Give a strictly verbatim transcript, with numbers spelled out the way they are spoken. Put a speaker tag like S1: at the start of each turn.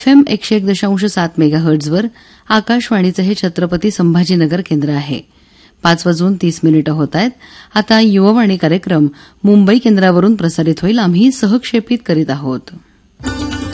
S1: FM एकशे एक दशांश सात मेगाहर्ट्झवर आकाशवाणीचं हे छत्रपती संभाजीनगर केंद्र आहे. पाच वाजून तीस मिनिटं होत आहेत. आता युववाणी कार्यक्रम मुंबई केंद्रावरून प्रसारित होईल. आम्ही सहक्षेपित करीत आहोत.